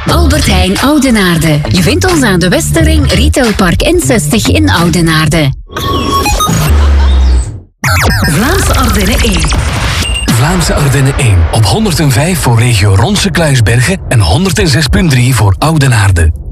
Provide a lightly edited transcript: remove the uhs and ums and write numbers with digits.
Albert Heijn Oudenaarde. Je vindt ons aan de Westerring, Retailpark N60 in Oudenaarde. Vlaamse Ardennen 1. Vlaamse Ardennen 1 op 105 voor regio Ronse Kluisbergen en 106.3 voor Oudenaarde.